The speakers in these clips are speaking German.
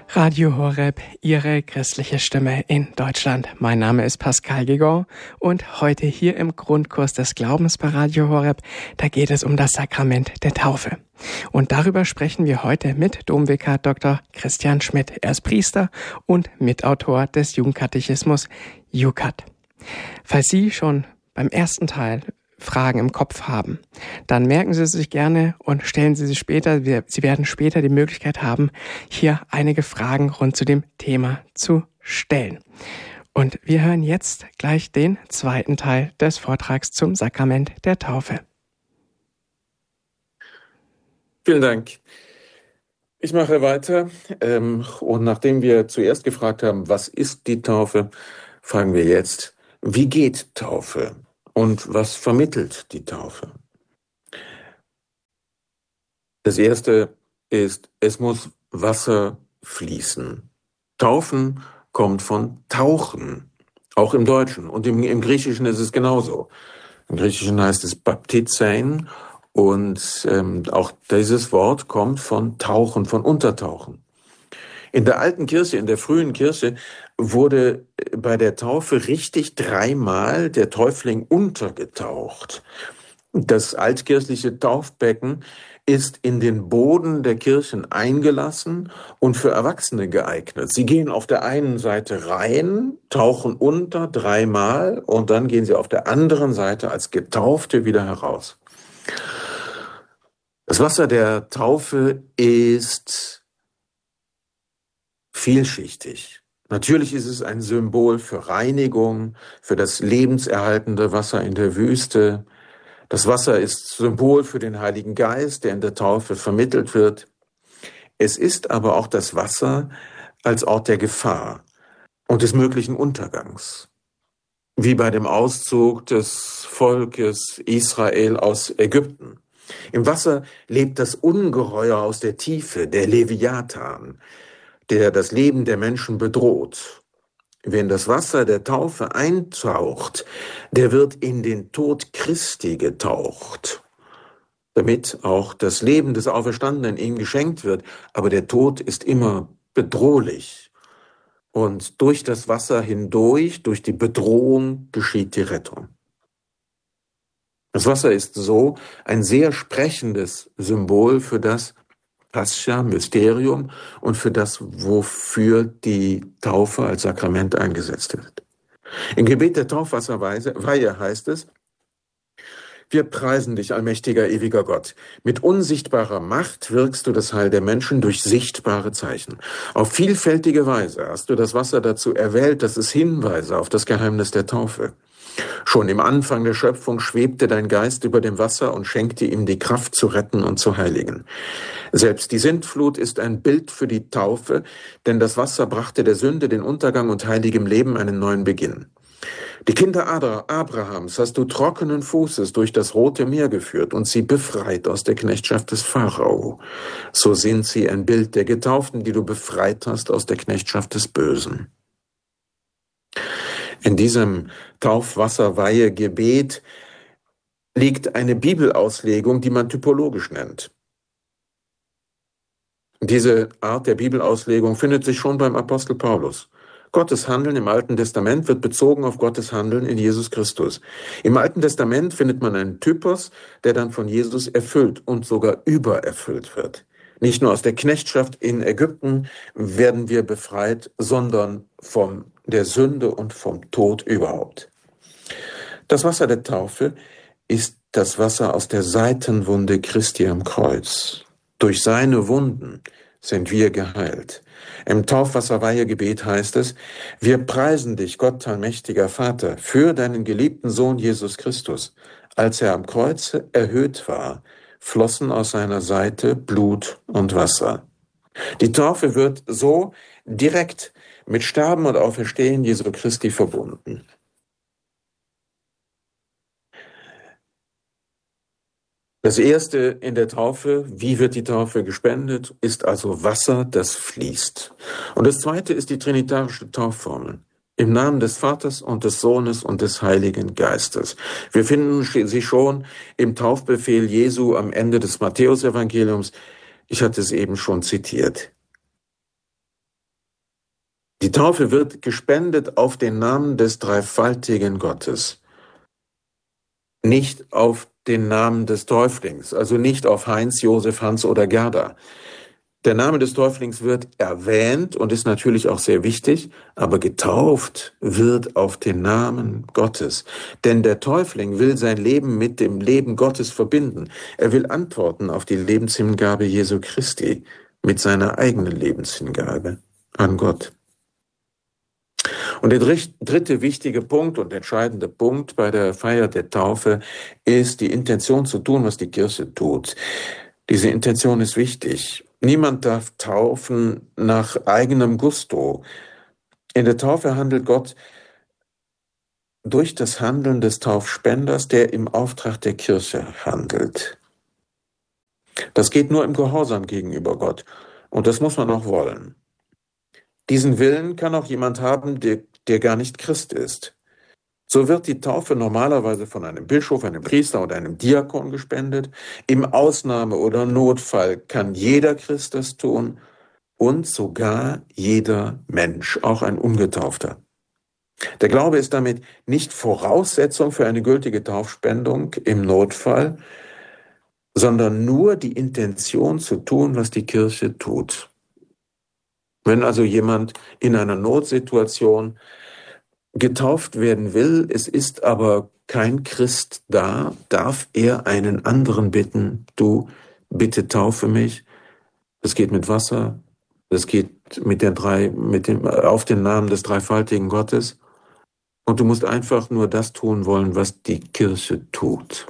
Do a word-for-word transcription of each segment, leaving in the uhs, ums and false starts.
Radio Horeb, Ihre christliche Stimme in Deutschland. Mein Name ist Pascal Gigon und heute hier im Grundkurs des Glaubens bei Radio Horeb, da geht es um das Sakrament der Taufe. Und darüber sprechen wir heute mit Domvikar Doktor Christian Schmidt. Er ist Priester und Mitautor des Jugendkatechismus JUKAT. Falls Sie schon beim ersten Teil Fragen im Kopf haben, dann merken Sie sich gerne und stellen Sie sie später. Sie werden später die Möglichkeit haben, hier einige Fragen rund zu dem Thema zu stellen. Und wir hören jetzt gleich den zweiten Teil des Vortrags zum Sakrament der Taufe. Vielen Dank. Ich mache weiter. Und nachdem wir zuerst gefragt haben, was ist die Taufe, fragen wir jetzt, wie geht Taufe? Und was vermittelt die Taufe? Das erste ist, es muss Wasser fließen. Taufen kommt von tauchen, auch im Deutschen. Und im, im Griechischen ist es genauso. Im Griechischen heißt es baptizein und ähm, auch dieses Wort kommt von tauchen, von untertauchen. In der alten Kirche, in der frühen Kirche, wurde bei der Taufe richtig dreimal der Täufling untergetaucht. Das altkirchliche Taufbecken ist in den Boden der Kirchen eingelassen und für Erwachsene geeignet. Sie gehen auf der einen Seite rein, tauchen unter dreimal und dann gehen sie auf der anderen Seite als Getaufte wieder heraus. Das Wasser der Taufe ist vielschichtig. Natürlich ist es ein Symbol für Reinigung, für das lebenserhaltende Wasser in der Wüste. Das Wasser ist Symbol für den Heiligen Geist, der in der Taufe vermittelt wird. Es ist aber auch das Wasser als Ort der Gefahr und des möglichen Untergangs. Wie bei dem Auszug des Volkes Israel aus Ägypten. Im Wasser lebt das Ungeheuer aus der Tiefe, der Leviathan, der das Leben der Menschen bedroht. Wenn das Wasser der Taufe eintaucht, der wird in den Tod Christi getaucht, damit auch das Leben des Auferstandenen ihm geschenkt wird. Aber der Tod ist immer bedrohlich. Und durch das Wasser hindurch, durch die Bedrohung, geschieht die Rettung. Das Wasser ist so ein sehr sprechendes Symbol für das Pascha, Mysterium und für das, wofür die Taufe als Sakrament eingesetzt wird. Im Gebet der Taufwasserweihe heißt es, wir preisen dich, allmächtiger, ewiger Gott. Mit unsichtbarer Macht wirkst du das Heil der Menschen durch sichtbare Zeichen. Auf vielfältige Weise hast du das Wasser dazu erwählt, dass es Hinweise auf das Geheimnis der Taufe. Schon im Anfang der Schöpfung schwebte dein Geist über dem Wasser und schenkte ihm die Kraft zu retten und zu heiligen. Selbst die Sintflut ist ein Bild für die Taufe, denn das Wasser brachte der Sünde den Untergang und heiligem Leben einen neuen Beginn. Die Kinder Abrahams hast du trockenen Fußes durch das Rote Meer geführt und sie befreit aus der Knechtschaft des Pharao. So sind sie ein Bild der Getauften, die du befreit hast aus der Knechtschaft des Bösen. In diesem Taufwasserweihe-Gebet liegt eine Bibelauslegung, die man typologisch nennt. Diese Art der Bibelauslegung findet sich schon beim Apostel Paulus. Gottes Handeln im Alten Testament wird bezogen auf Gottes Handeln in Jesus Christus. Im Alten Testament findet man einen Typos, der dann von Jesus erfüllt und sogar übererfüllt wird. Nicht nur aus der Knechtschaft in Ägypten werden wir befreit, sondern von der Sünde und vom Tod überhaupt. Das Wasser der Taufe ist das Wasser aus der Seitenwunde Christi am Kreuz. Durch seine Wunden sind wir geheilt. Im Taufwasserweihegebet heißt es, wir preisen dich, Gott, allmächtiger Vater, für deinen geliebten Sohn Jesus Christus. Als er am Kreuz erhöht war, flossen aus seiner Seite Blut und Wasser. Die Taufe wird so direkt mit Sterben und Auferstehen Jesu Christi verbunden. Das erste in der Taufe, wie wird die Taufe gespendet, ist also Wasser, das fließt. Und das zweite ist die trinitarische Taufformel. Im Namen des Vaters und des Sohnes und des Heiligen Geistes. Wir finden sie schon im Taufbefehl Jesu am Ende des Matthäusevangeliums. Ich hatte es eben schon zitiert. Die Taufe wird gespendet auf den Namen des dreifaltigen Gottes, nicht auf den Namen des Täuflings, also nicht auf Heinz, Josef, Hans oder Gerda. Der Name des Täuflings wird erwähnt und ist natürlich auch sehr wichtig, aber getauft wird auf den Namen Gottes. Denn der Täufling will sein Leben mit dem Leben Gottes verbinden. Er will antworten auf die Lebenshingabe Jesu Christi mit seiner eigenen Lebenshingabe an Gott. Und der dritte wichtige Punkt und entscheidende Punkt bei der Feier der Taufe ist die Intention zu tun, was die Kirche tut. Diese Intention ist wichtig. Niemand darf taufen nach eigenem Gusto. In der Taufe handelt Gott durch das Handeln des Taufspenders, der im Auftrag der Kirche handelt. Das geht nur im Gehorsam gegenüber Gott. Und das muss man auch wollen. Diesen Willen kann auch jemand haben, der, der gar nicht Christ ist. So wird die Taufe normalerweise von einem Bischof, einem Priester oder einem Diakon gespendet. Im Ausnahme- oder Notfall kann jeder Christ das tun und sogar jeder Mensch, auch ein Ungetaufter. Der Glaube ist damit nicht Voraussetzung für eine gültige Taufspendung im Notfall, sondern nur die Intention zu tun, was die Kirche tut. Wenn also jemand in einer Notsituation getauft werden will, es ist aber kein Christ da, darf er einen anderen bitten, du, bitte taufe mich. Es geht mit Wasser, es geht mit den drei, mit dem, auf den Namen des dreifaltigen Gottes. Und du musst einfach nur das tun wollen, was die Kirche tut.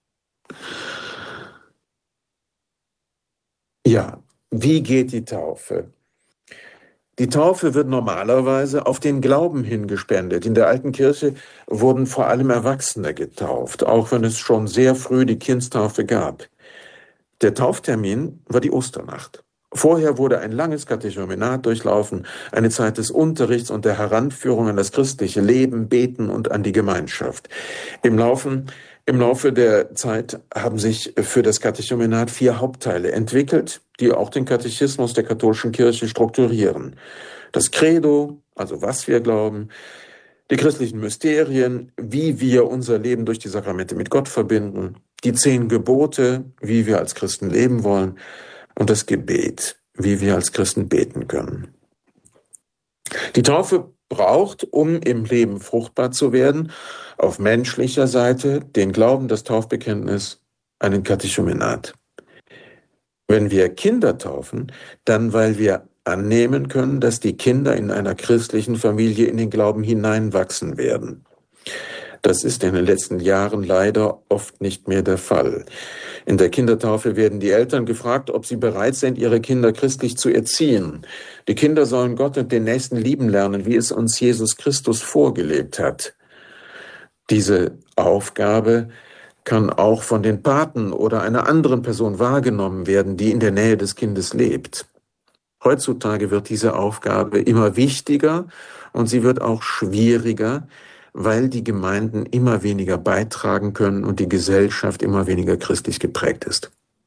Ja, wie geht die Taufe? Die Taufe wird normalerweise auf den Glauben hin gespendet. In der alten Kirche wurden vor allem Erwachsene getauft, auch wenn es schon sehr früh die Kindstaufe gab. Der Tauftermin war die Osternacht. Vorher wurde ein langes Katechumenat durchlaufen, eine Zeit des Unterrichts und der Heranführung an das christliche Leben, Beten und an die Gemeinschaft. Im Laufe, im Laufe der Zeit haben sich für das Katechumenat vier Hauptteile entwickelt, die auch den Katechismus der katholischen Kirche strukturieren. Das Credo, also was wir glauben, die christlichen Mysterien, wie wir unser Leben durch die Sakramente mit Gott verbinden, die zehn Gebote, wie wir als Christen leben wollen, und das Gebet, wie wir als Christen beten können. Die Taufe braucht, um im Leben fruchtbar zu werden, auf menschlicher Seite den Glauben, das Taufbekenntnis, einen Katechumenat. Wenn wir Kinder taufen, dann weil wir annehmen können, dass die Kinder in einer christlichen Familie in den Glauben hineinwachsen werden. Das ist in den letzten Jahren leider oft nicht mehr der Fall. In der Kindertaufe werden die Eltern gefragt, ob sie bereit sind, ihre Kinder christlich zu erziehen. Die Kinder sollen Gott und den Nächsten lieben lernen, wie es uns Jesus Christus vorgelebt hat. Diese Aufgabe kann auch von den Paten oder einer anderen Person wahrgenommen werden, die in der Nähe des Kindes lebt. Heutzutage wird diese Aufgabe immer wichtiger und sie wird auch schwieriger, weil die Gemeinden immer weniger beitragen können und die Gesellschaft immer weniger christlich geprägt ist.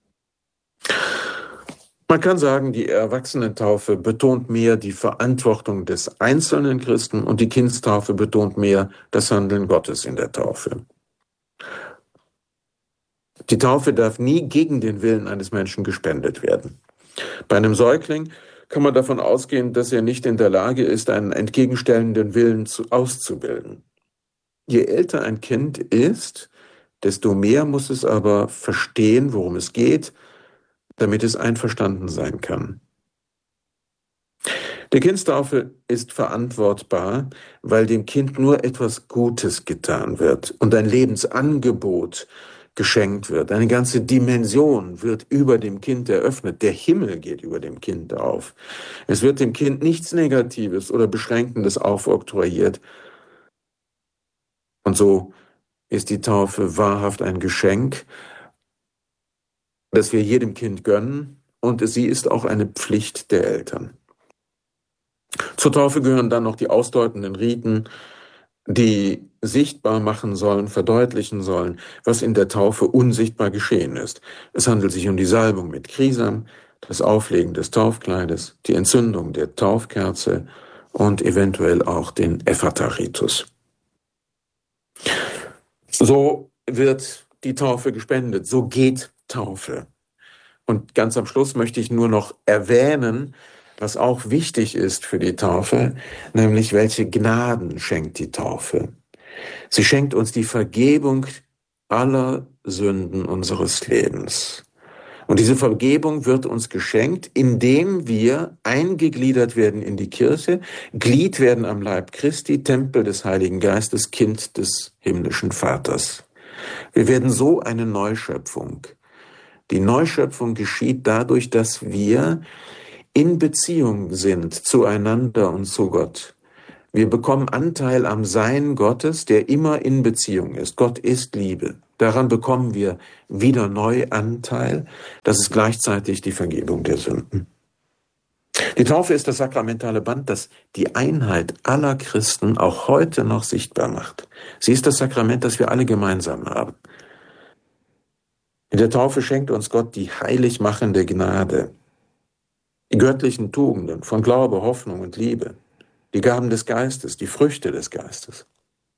Man kann sagen, die Erwachsenentaufe betont mehr die Verantwortung des einzelnen Christen und die Kindstaufe betont mehr das Handeln Gottes in der Taufe. Die Taufe darf nie gegen den Willen eines Menschen gespendet werden. Bei einem Säugling kann man davon ausgehen, dass er nicht in der Lage ist, einen entgegenstellenden Willen zu, auszubilden. Je älter ein Kind ist, desto mehr muss es aber verstehen, worum es geht, damit es einverstanden sein kann. Die Kindstaufe ist verantwortbar, weil dem Kind nur etwas Gutes getan wird und ein Lebensangebot geschenkt wird. Eine ganze Dimension wird über dem Kind eröffnet. Der Himmel geht über dem Kind auf. Es wird dem Kind nichts Negatives oder Beschränkendes aufoktroyiert. Und so ist die Taufe wahrhaft ein Geschenk, das wir jedem Kind gönnen, und sie ist auch eine Pflicht der Eltern. Zur Taufe gehören dann noch die ausdeutenden Riten, die sichtbar machen sollen, verdeutlichen sollen, was in der Taufe unsichtbar geschehen ist. Es handelt sich um die Salbung mit Krisam, das Auflegen des Taufkleides, die Entzündung der Taufkerze und eventuell auch den Ephphatha-Ritus. So wird die Taufe gespendet, so geht Taufe. Und ganz am Schluss möchte ich nur noch erwähnen, was auch wichtig ist für die Taufe, nämlich welche Gnaden schenkt die Taufe. Sie schenkt uns die Vergebung aller Sünden unseres Lebens. Und diese Vergebung wird uns geschenkt, indem wir eingegliedert werden in die Kirche, Glied werden am Leib Christi, Tempel des Heiligen Geistes, Kind des himmlischen Vaters. Wir werden so eine Neuschöpfung. Die Neuschöpfung geschieht dadurch, dass wir in Beziehung sind zueinander und zu Gott. Wir bekommen Anteil am Sein Gottes, der immer in Beziehung ist. Gott ist Liebe. Daran bekommen wir wieder neu Anteil. Das ist gleichzeitig die Vergebung der Sünden. Die Taufe ist das sakramentale Band, das die Einheit aller Christen auch heute noch sichtbar macht. Sie ist das Sakrament, das wir alle gemeinsam haben. In der Taufe schenkt uns Gott die heilig machende Gnade, die göttlichen Tugenden von Glaube, Hoffnung und Liebe, die Gaben des Geistes, die Früchte des Geistes.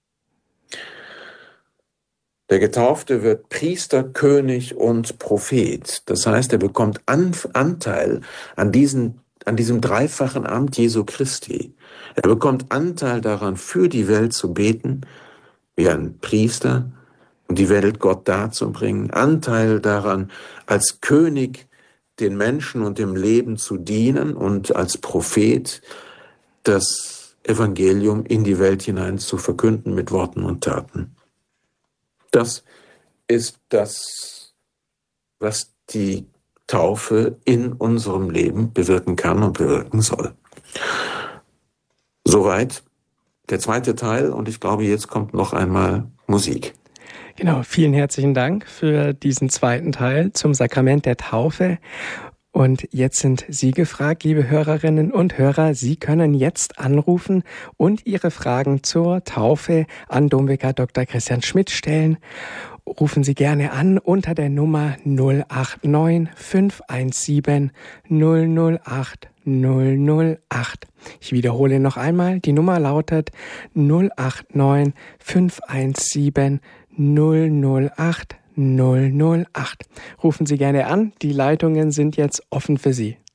Der Getaufte wird Priester, König und Prophet. Das heißt, er bekommt Anteil an, diesen, an diesem dreifachen Amt Jesu Christi. Er bekommt Anteil daran, für die Welt zu beten, wie ein Priester, und die Welt Gott darzubringen. Anteil daran, als König den Menschen und dem Leben zu dienen und als Prophet das Evangelium in die Welt hinein zu verkünden mit Worten und Taten. Das ist das, was die Taufe in unserem Leben bewirken kann und bewirken soll. Soweit der zweite Teil, und ich glaube, jetzt kommt noch einmal Musik. Genau, vielen herzlichen Dank für diesen zweiten Teil zum Sakrament der Taufe. Und jetzt sind Sie gefragt, liebe Hörerinnen und Hörer. Sie können jetzt anrufen und Ihre Fragen zur Taufe an Domvikar Doktor Christian Schmidt stellen. Rufen Sie gerne an unter der Nummer null acht neun fünf eins sieben null null acht null null acht. Ich wiederhole noch einmal, die Nummer lautet null acht neun fünf eins sieben null null acht null null acht. Rufen Sie gerne an, die Leitungen sind jetzt offen für Sie.